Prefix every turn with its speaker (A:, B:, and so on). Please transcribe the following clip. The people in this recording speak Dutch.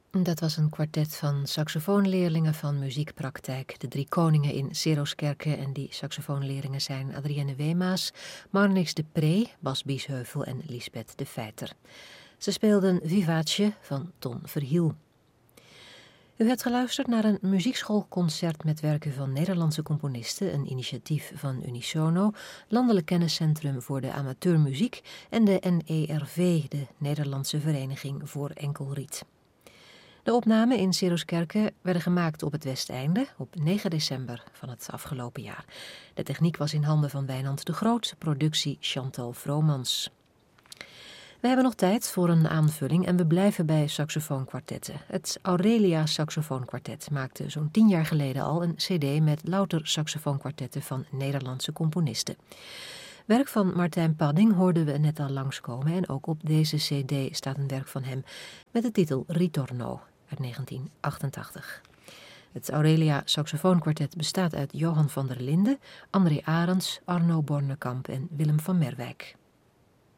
A: Dat was een kwartet van saxofoonleerlingen van muziekpraktijk De Drie Koningen in Seroskerke. En die saxofoonleerlingen zijn Adrienne Weemaas, Marnix de Pre, Bas Biesheuvel en Lisbeth de Feiter. Ze speelden Vivace van Ton Verhiel. U hebt geluisterd naar een muziekschoolconcert met werken van Nederlandse componisten, een initiatief van Unisono, Landelijk Kenniscentrum voor de Amateurmuziek en de NERV, de Nederlandse Vereniging voor Enkelriet. De opnamen in Seroskerke werden gemaakt op het Westeinde op 9 december van het afgelopen jaar. De techniek was in handen van Wijnand de Groot, productie Chantal Vromans. We hebben nog tijd voor een aanvulling en we blijven bij saxofoonkwartetten. Het Aurelia Saxofoonkwartet maakte zo'n 10 jaar geleden al een cd met louter saxofoonkwartetten van Nederlandse componisten. Werk van Martijn Padding hoorden we net al langskomen en ook op deze cd staat een werk van hem met de titel Ritorno uit 1988. Het Aurelia Saxofoonkwartet bestaat uit Johan van der Linden, André Arends, Arno Bornekamp en Willem van Merwijk.